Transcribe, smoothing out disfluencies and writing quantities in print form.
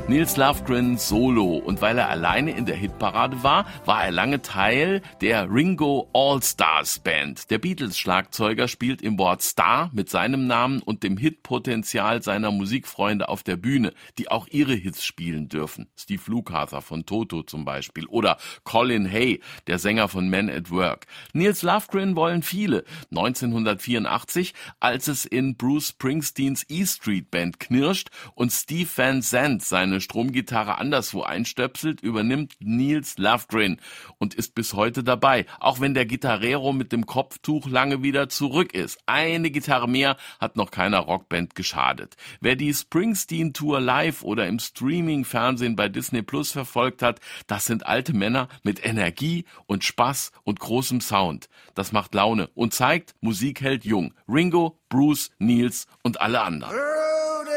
Nils Lofgren Solo. Und weil er alleine in der Hitparade war, war er lange Teil der Ringo All-Stars Band. Der Beatles-Schlagzeuger spielt im Wort Star mit seinem Namen und dem Hitpotenzial seiner Musikfreunde auf der Bühne, die auch ihre Hits spielen dürfen. Steve Lukather von Toto zum Beispiel oder Colin Hay, der Sänger von Men at Work. Nils Lofgren wollen viele. 1984, als es in Bruce Springsteens E Street Band knirscht und Steve Van Zandt seine Stromgitarre anderswo einstöpselt, übernimmt Nils Lofgren und ist bis heute dabei, auch wenn der Gitarrero mit dem Kopftuch lange wieder zurück ist. Eine Gitarre mehr hat noch keiner Rockband geschadet. Wer die Springsteen-Tour live oder im Streaming-Fernsehen bei Disney Plus verfolgt hat, das sind alte Männer mit Energie und Spaß und großem Sound. Das macht Laune und zeigt, Musik hält jung. Ringo, Bruce, Nils und alle anderen.